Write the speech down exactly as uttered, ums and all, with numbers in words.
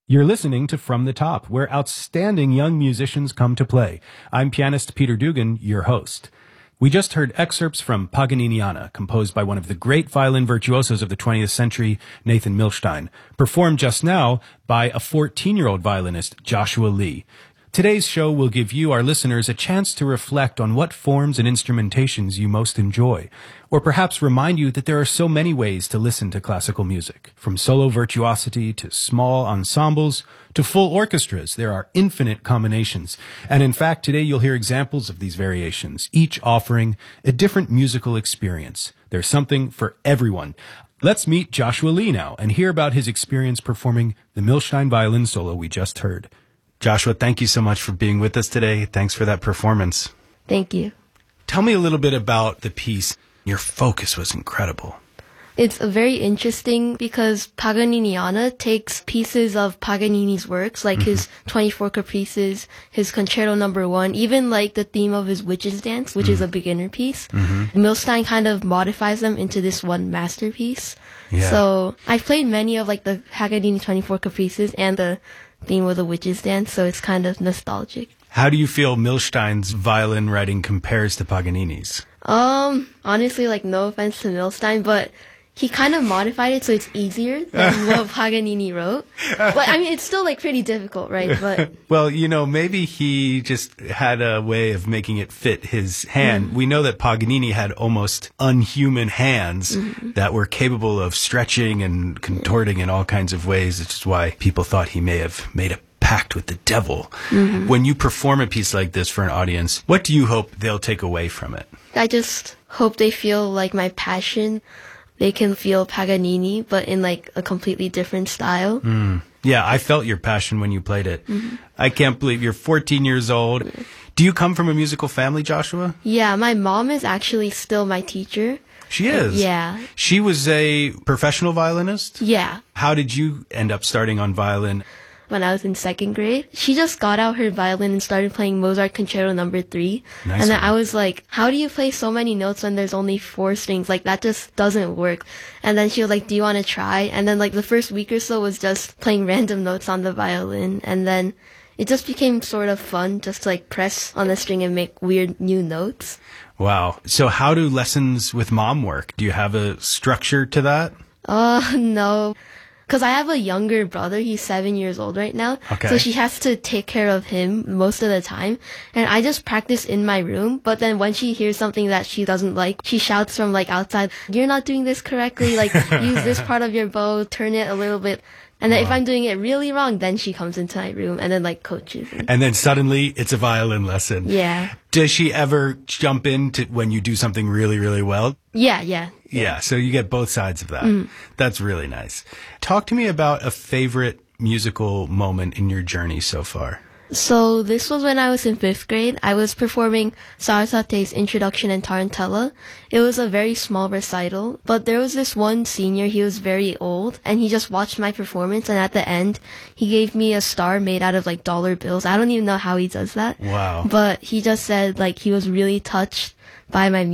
You're listening to From the Top, where outstanding young musicians come to play. I'm pianist Peter Dugan, your host. We just heard excerpts from Paganiniana, composed by one of the great violin virtuosos of the twentieth century, Nathan Milstein, performed just now by a fourteen-year-old violinist, Joshua Lee. Today's show will give you, our listeners, a chance to reflect on what forms and instrumentations you most enjoy, or perhaps remind you that there are so many ways to listen to classical music. From solo virtuosity to small ensembles to full orchestras, there are infinite combinations. And in fact, today you'll hear examples of these variations, each offering a different musical experience. There's something for everyone. Let's meet Joshua Lee now and hear about his experience performing the Milstein violin solo we just heard. Joshua, thank you so much for being with us today. Thanks for that performance. Thank you. Tell me a little bit about the piece. Your focus was incredible. It's very interesting because Paganiniana takes pieces of Paganini's works, like mm-hmm. his twenty-four Caprices, his Concerto Number One, even like the theme of his Witch's Dance, which mm-hmm. is a beginner piece. Mm-hmm. Milstein kind of modifies them into this one masterpiece. Yeah. So I've played many of like the Paganini twenty-four Caprices and the theme of the Witch's Dance, so it's kind of nostalgic. How do you feel Milstein's violin writing compares to Paganini's? Um, honestly, like, no offense to Milstein, but he kind of modified it so it's easier than what Paganini wrote. But, I mean, it's still, like, pretty difficult, right? But well, you know, maybe he just had a way of making it fit his hand. Mm-hmm. We know that Paganini had almost unhuman hands mm-hmm. that were capable of stretching and contorting in all kinds of ways, which is why people thought he may have made a pact with the devil. Mm-hmm. When you perform a piece like this for an audience, what do you hope they'll take away from it? I just hope they feel like my passion. They can feel Paganini, but in like a completely different style. Mm. Yeah, I felt your passion when you played it. Mm-hmm. I can't believe you're fourteen years old. Mm-hmm. Do you come from a musical family, Joshua? Yeah, my mom is actually still my teacher. She is? Yeah. She was a professional violinist? Yeah. How did you end up starting on violin? When I was in second grade, she just got out her violin and started playing Mozart Concerto Number Three. Nice and then one. I was like, how do you play so many notes when there's only four strings? Like, that just doesn't work. And then she was like, do you want to try? And then like the first week or so was just playing random notes on the violin. And then it just became sort of fun just to like press on the string and make weird new notes. Wow. So how do lessons with mom work? Do you have a structure to that? Uh, no. Because I have a younger brother. He's seven years old right now. Okay. So she has to take care of him most of the time. And I just practice in my room. But then when she hears something that she doesn't like, she shouts from like outside, you're not doing this correctly. Like, use this part of your bow, turn it a little bit. And then wow. if I'm doing it really wrong, then she comes into my room and then like coaches me. And then suddenly it's a violin lesson. Yeah. Does she ever jump in to when you do something really, really well? Yeah, yeah. Yeah, so you get both sides of that. Mm. That's really nice. Talk to me about a favorite musical moment in your journey so far. So this was when I was in fifth grade. I was performing Sarasate's Introduction and Tarantella. It was a very small recital, but there was this one senior, he was very old, and he just watched my performance, and at the end, he gave me a star made out of like dollar bills. I don't even know how he does that. Wow. But he just said like he was really touched by my music.